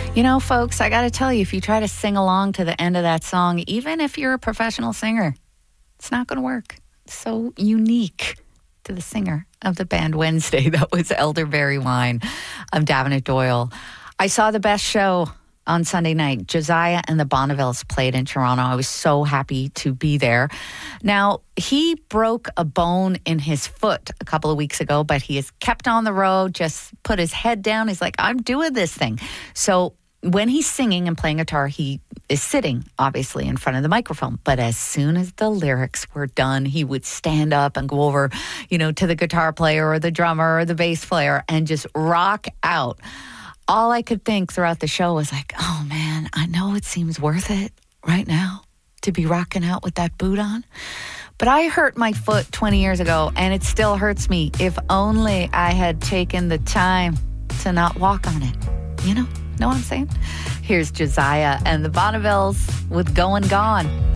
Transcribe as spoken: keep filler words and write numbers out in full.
You know, folks, I got to tell you, if you try to sing along to the end of that song, even if you're a professional singer, it's not going to work. It's so unique to the singer of the band Wednesday. That was Elderberry Wine of Davenant Doyle. I saw the best show on Sunday night. Josiah and the Bonnevilles played in Toronto. I was so happy to be there. Now, he broke a bone in his foot a couple of weeks ago, but he has kept on the road, just put his head down. He's like, I'm doing this thing. So when he's singing and playing guitar, he is sitting, obviously, in front of the microphone. But as soon as the lyrics were done, he would stand up and go over, you know, to the guitar player or the drummer or the bass player and just rock out. All I could think throughout the show was like, oh man, I know it seems worth it right now to be rocking out with that boot on. But I hurt my foot twenty years ago and it still hurts me. If only I had taken the time to not walk on it. You know, know what I'm saying? Here's Josiah and the Bonnevilles with Going Gone.